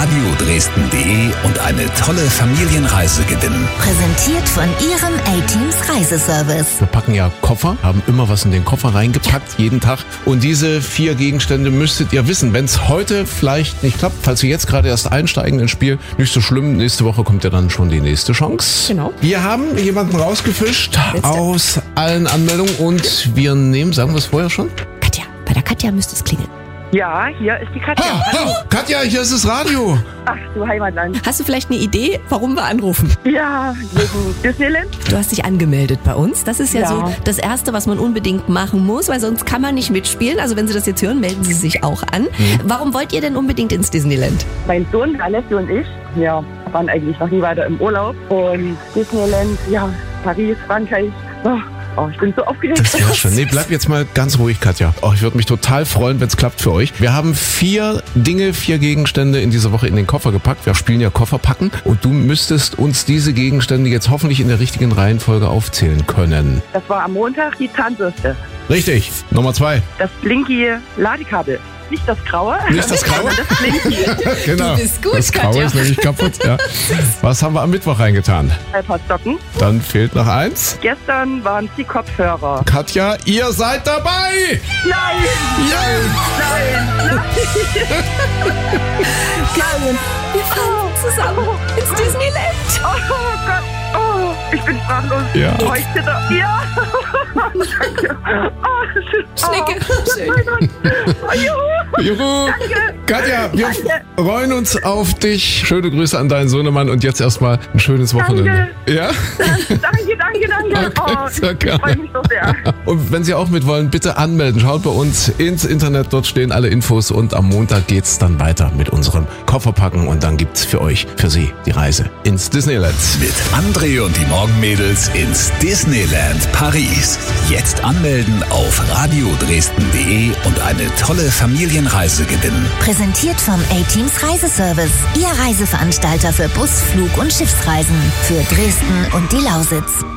radiodresden.de und eine tolle Familienreise gewinnen. Präsentiert von Ihrem A-Teams Reiseservice. Wir packen ja Koffer, haben immer was in den Koffer reingepackt, jeden Tag. Und diese 4 Gegenstände müsstet ihr wissen. Wenn es heute vielleicht nicht klappt, falls Sie jetzt gerade erst einsteigen ins Spiel, nicht so schlimm. Nächste Woche kommt ja dann schon die nächste Chance. Genau. Wir haben jemanden rausgefischt aus allen Anmeldungen und wir nehmen, sagen wir es vorher schon? Katja, bei der Katja müsste es klingeln. Ja, hier ist die Katja. Hallo. Katja, hier ist das Radio. Ach du Heimatland. Hast du vielleicht eine Idee, warum wir anrufen? Ja, wegen Disneyland. Du hast dich angemeldet bei uns. Das ist ja so Ja. das Erste, was man unbedingt machen muss, weil sonst kann man nicht mitspielen. Also wenn Sie das jetzt hören, melden Sie sich auch an. Warum wollt ihr denn unbedingt ins Disneyland? Mein Sohn, Alessio und ich, ja, waren eigentlich noch nie weiter im Urlaub. Und Disneyland, ja, Paris, Frankreich. Oh, ich bin so aufgeregt. Das wäre schön. Nee, bleib jetzt mal ganz ruhig, Katja. Oh, ich würde mich total freuen, wenn es klappt für euch. Wir haben 4 Dinge, 4 Gegenstände in dieser Woche in den Koffer gepackt. Wir spielen ja Kofferpacken. Und du müsstest uns diese Gegenstände jetzt hoffentlich in der richtigen Reihenfolge aufzählen können. Das war am Montag die Zahnbürste. Richtig. Nummer 2. Das Blinky-Ladekabel. Nicht das Graue. Nicht das Graue? sondern das Blinky. Genau. Du bist gut, das Graue Katja. ist nämlich kaputt. Ja. Was haben wir am Mittwoch reingetan? Ein paar Socken. Dann fehlt noch 1. Gestern waren es die Kopfhörer. Katja, ihr seid dabei! Nein! Ja! Nein! Nein! Wir fahren zusammen ins Disneyland. Oh Gott! Oh, ich bin sprachlos. Ja. Oh, ich zitter. Ja! Danke. Oh, Schnecke. Oh mein Gott. Oh, juhu. Juhu! Danke. Katja, wir Danke. freuen uns auf dich. Schöne Grüße an deinen Sohnemann und jetzt erstmal ein schönes Wochenende. Ja? Danke. Okay, Oh, sehr ich gerne. freue mich so sehr. Und wenn Sie auch mit wollen, bitte anmelden. Schaut bei uns ins Internet, dort stehen alle Infos und am Montag geht's dann weiter mit unserem Kofferpacken und dann gibt's für Sie die Reise ins Disneyland. Mit André und die Morgenmädels ins Disneyland Paris. Jetzt anmelden auf radiodresden.de und eine tolle Familienreise gewinnen. Präsentiert vom A-Teams Reiseservice. Ihr Reiseveranstalter für Bus-, Flug- und Schiffsreisen. Für Dresden und die Lausitz.